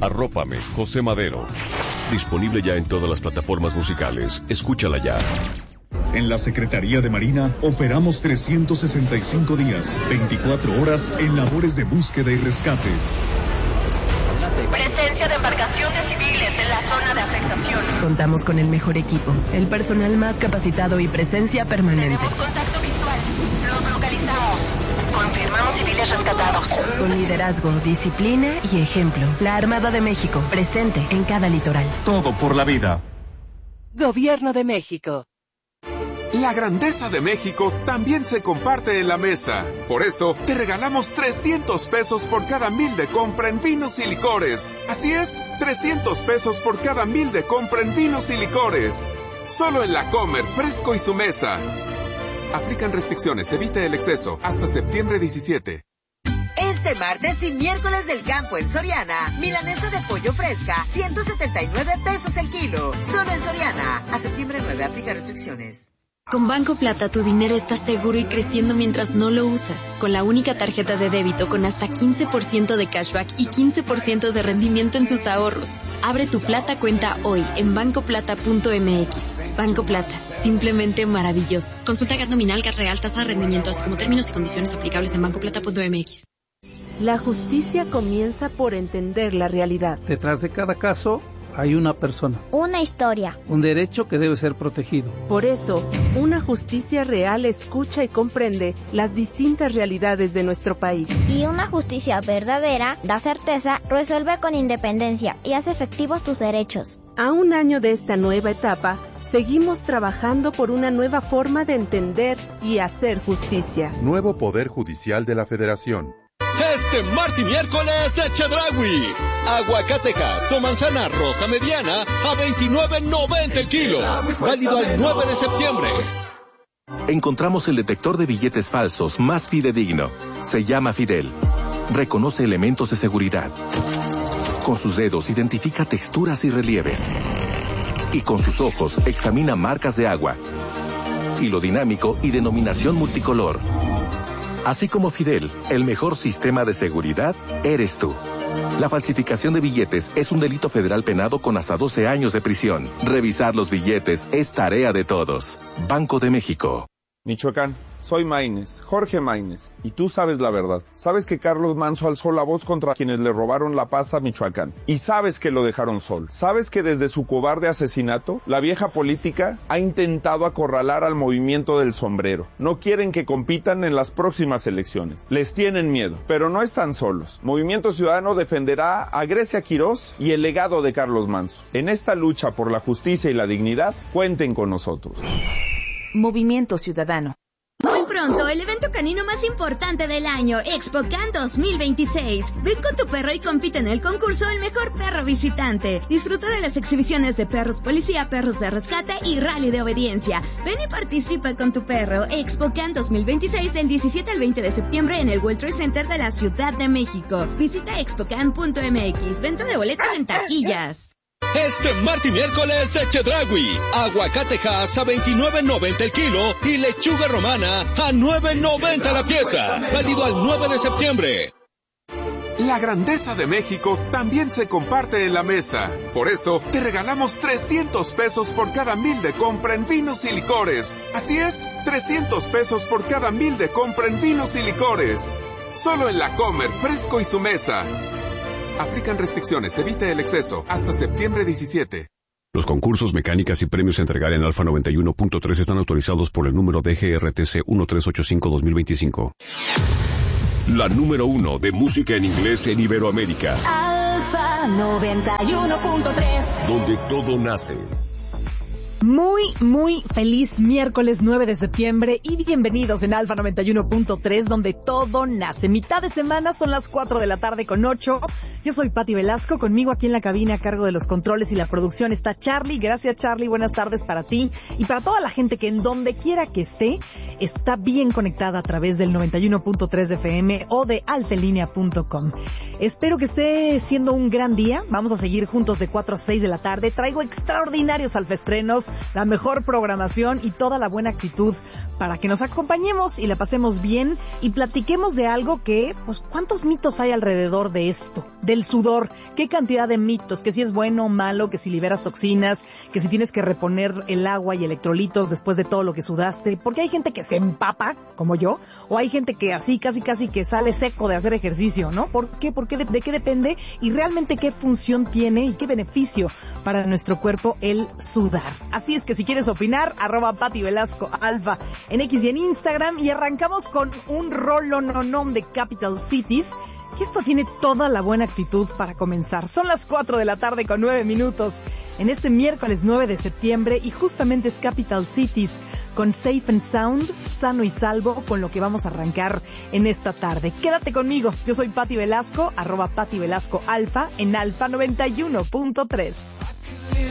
Arrópame, José Madero. Disponible ya en todas las plataformas musicales. Escúchala ya. En la Secretaría de Marina operamos 365 días, 24 horas en labores de búsqueda y rescate. Presencia de embarcaciones civiles en la zona de afectación. Contamos con el mejor equipo, el personal más capacitado y presencia permanente. Tenemos contacto visual. Los localizamos. Confirmamos civiles rescatados. Con liderazgo, disciplina y ejemplo. La Armada de México, presente en cada litoral. Todo por la vida. Gobierno de México. La grandeza de México también se comparte en la mesa. Por eso, te regalamos 300 pesos por cada 1,000 de compra en vinos y licores. Así es, 300 pesos por cada 1,000 de compra en vinos y licores. Solo en La Comer, Fresco y Su Mesa. Aplican restricciones, evite el exceso. Hasta septiembre 17. Este martes y miércoles del campo en Soriana, milanesa de pollo fresca, 179 pesos el kilo. Solo en Soriana. A septiembre 9, aplica restricciones. Con Banco Plata tu dinero está seguro y creciendo mientras no lo usas. Con la única tarjeta de débito con hasta 15% de cashback y 15% de rendimiento en tus ahorros. Abre tu Plata cuenta hoy en bancoplata.mx. Banco Plata, simplemente maravilloso. Consulta GAT nominal, GAT real, tasa de rendimiento, así como términos y condiciones aplicables en bancoplata.mx. La justicia comienza por entender la realidad. Detrás de cada caso hay una persona. Una historia. Un derecho que debe ser protegido. Por eso, una justicia real escucha y comprende las distintas realidades de nuestro país. Y una justicia verdadera da certeza, resuelve con independencia y hace efectivos tus derechos. A un año de esta nueva etapa, seguimos trabajando por una nueva forma de entender y hacer justicia. Nuevo Poder Judicial de la Federación. Este martes y miércoles de Chedraui. Aguacatejas o manzana roja mediana a $29.90 el kilo. Válido al 9 de septiembre. Encontramos el detector de billetes falsos más fidedigno. Se llama Fidel. Reconoce elementos de seguridad. Con sus dedos identifica texturas y relieves. Y con sus ojos examina marcas de agua. Hilo dinámico y denominación multicolor. Así como Fidel, el mejor sistema de seguridad eres tú. La falsificación de billetes es un delito federal penado con hasta 12 años de prisión. Revisar los billetes es tarea de todos. Banco de México. Michoacán, soy Maínez, Jorge Maínez, y tú sabes la verdad. Sabes que Carlos Manzo alzó la voz contra quienes le robaron la paz a Michoacán. Y sabes que lo dejaron solo. Sabes que desde su cobarde asesinato, la vieja política ha intentado acorralar al movimiento del sombrero. No quieren que compitan en las próximas elecciones. Les tienen miedo, pero no están solos. Movimiento Ciudadano defenderá a Grecia Quirós y el legado de Carlos Manzo. En esta lucha por la justicia y la dignidad, cuenten con nosotros. Movimiento Ciudadano. Muy pronto, el evento canino más importante del año, ExpoCan 2026. Ven con tu perro y compite en el concurso El Mejor Perro Visitante. Disfruta de las exhibiciones de perros policía, perros de rescate y rally de obediencia. Ven y participa con tu perro. ExpoCan 2026 del 17 al 20 de septiembre en el World Trade Center de la Ciudad de México. Visita expocan.mx. Venta de boletos en taquillas. Este martes y miércoles de Chedraui. Aguacatejas a $29.90 el kilo y lechuga romana a $9.90 la pieza. Válido al 9 de septiembre. La grandeza de México también se comparte en la mesa. Por eso, te regalamos 300 pesos por cada 1,000 de compra en vinos y licores. Así es, 300 pesos por cada 1,000 de compra en vinos y licores. Solo en La Comer, Fresco y Su Mesa. Aplican restricciones, evite el exceso. Hasta septiembre 17. Los concursos, mecánicas y premios a entregar en Alfa 91.3 están autorizados por el número DGRTC 1385-2025. La número 1 de música en inglés en Iberoamérica. Alfa 91.3. Donde todo nace. Muy feliz miércoles 9 de septiembre y bienvenidos en Alfa 91.3 donde todo nace. Mitad de semana, son las 4 de la tarde con 8. Yo soy Pati Velasco, conmigo aquí en la cabina a cargo de los controles y la producción está Charlie. Gracias Charlie, buenas tardes para ti y para toda la gente que en donde quiera que esté está bien conectada a través del 91.3 de FM o de altaenlinea.com. Espero que esté siendo un gran día. Vamos a seguir juntos de 4 a 6 de la tarde. Traigo extraordinarios alfestrenos, la mejor programación y toda la buena actitud para que nos acompañemos y la pasemos bien y platiquemos de algo que, pues, ¿cuántos mitos hay alrededor de esto? del sudor. ¿Qué cantidad de mitos? Que si es bueno o malo, que si liberas toxinas, que si tienes que reponer el agua y electrolitos después de todo lo que sudaste. Porque hay gente que se empapa, como yo, o hay gente que así casi que sale seco de hacer ejercicio, ¿no? ¿Por qué? ¿De qué depende? Y realmente qué función tiene y qué beneficio para nuestro cuerpo el sudar. Así es que si quieres opinar, @PatiVelascoAlfa en X y en Instagram, y arrancamos con un rolononón de Capital Cities. Y esto tiene toda la buena actitud para comenzar. Son las 4 de la tarde con 9 minutos en este miércoles 9 de septiembre y justamente es Capital Cities con Safe and Sound, sano y salvo, con lo que vamos a arrancar en esta tarde. Quédate conmigo. Yo soy Pati Velasco, @PatiVelascoAlfa en Alfa 91.3.